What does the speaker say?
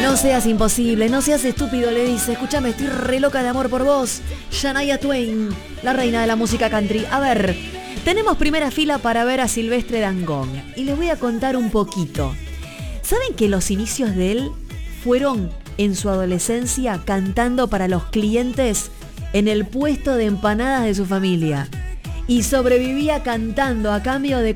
No seas imposible, no seas estúpido, le dice. Escúchame, estoy re loca de amor por vos. Shania Twain, la reina de la música country. A ver, tenemos primera fila para ver a Silvestre Dangond. Y les voy a contar un poquito. ¿Saben que los inicios de él fueron en su adolescencia cantando para los clientes en el puesto de empanadas de su familia? Y sobrevivía cantando a cambio de